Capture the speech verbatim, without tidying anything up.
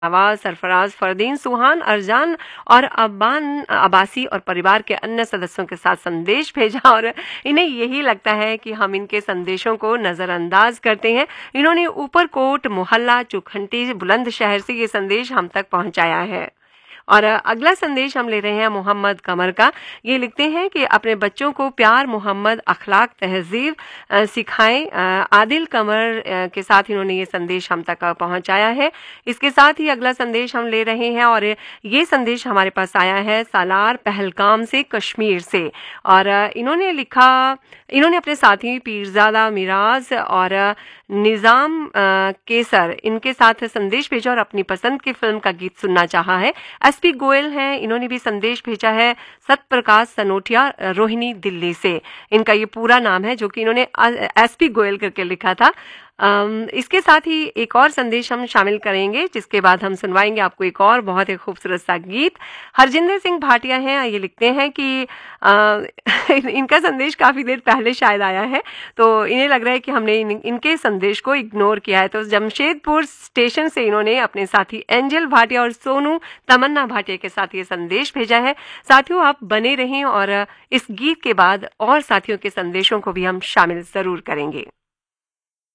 अलावा सरफराज, फरदीन, सुहान, अरजान और अब्बान अब्बासी और परिवार के अन्य सदस्यों के साथ संदेश भेजा और इन्हें यही लगता है कि हम इनके संदेशों को नजरअंदाज करते हैं। इन्होंने ऊपरकोट, मोहल्ला, चुखंटी, बुलंदशहर से ये संदेश हम तक पहुंचाया है। और अगला संदेश हम ले रहे हैं मोहम्मद कमर का। ये लिखते हैं कि अपने बच्चों को प्यार, मोहम्मद, अखलाक, तहजीब सिखाएं। अ, आदिल कमर अ, के साथ इन्होंने ये संदेश हम तक पहुंचाया है। इसके साथ ही अगला संदेश हम ले रहे हैं और ये संदेश हमारे पास आया है सालार, पहलगाम से, कश्मीर से। और अ, इन्होंने लिखा, इन्होंने अपने साथी पीरजादा मिराज और निज़ाम अ, केसर इनके साथ संदेश भेजा और अपनी पसंद की फिल्म का गीत सुनना चाहा है। एसपी गोयल हैं, इन्होंने भी संदेश भेजा है सतप्रकाश सनोटिया, रोहिणी, दिल्ली से। इनका ये पूरा नाम है जो कि इन्होंने एसपी गोयल करके लिखा था। अम, इसके साथ ही एक और संदेश हम शामिल करेंगे जिसके बाद हम सुनवाएंगे आपको एक और बहुत ही खूबसूरत सा गीत। हरजिंदर सिंह भाटिया हैं, ये लिखते हैं कि आ, इनका संदेश काफी देर पहले शायद आया है, तो इन्हें लग रहा है कि हमने इन, इनके संदेश को इग्नोर किया है। तो जमशेदपुर स्टेशन से इन्होंने अपने साथी एंजल भाटिया और सोनू तमन्ना भाटिया के साथ ये संदेश भेजा है। साथियों, आप बने रहें और इस गीत के बाद और साथियों के संदेशों को भी हम शामिल जरूर करेंगे।